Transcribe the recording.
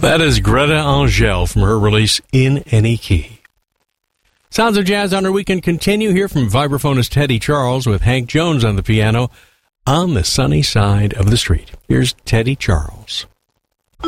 That is Greta Angel from her release In Any Key. Sounds of Jazz on our weekend continue here from vibraphonist Teddy Charles with Hank Jones on the piano on the sunny side of the street. Here's Teddy Charles.